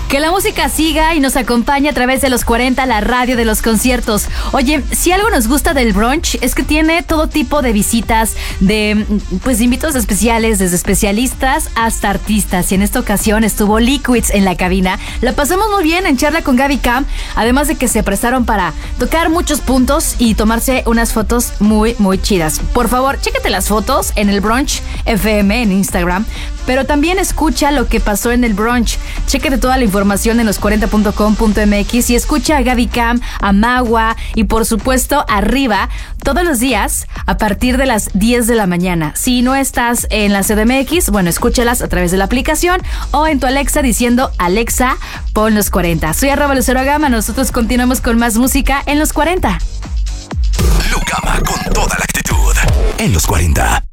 Que la música siga y nos acompañe a través de los 40, la radio de los conciertos. Oye, si algo nos gusta del brunch es que tiene todo tipo de visitas, de invitados especiales, desde especialistas hasta artistas. Y en esta ocasión estuvo Liquids en la cabina. La pasamos muy bien en charla con Gaby Cam, además de que se prestaron para tocar muchos puntos y tomarse unas fotos muy, muy chidas. Por favor, chécate las fotos en el Brunch FM en Instagram, pero también escucha lo que pasó en el brunch. Chécate toda la información en los40.com.mx y escucha a Gaby Cam, a Magua y por supuesto Arriba todos los días a partir de las 10 de la mañana. Si no estás en la CDMX, bueno, escúchalas a través de la aplicación o en tu Alexa diciendo Alexa, pon los 40. Soy @LuceroGama, nosotros continuamos con más música en los 40. Lucama con toda la actitud en los 40.